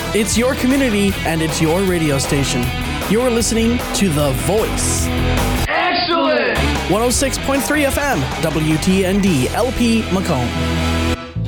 It's your community and it's your radio station. You're listening to The Voice. Excellent! 106.3 FM, WTND, LP Macomb.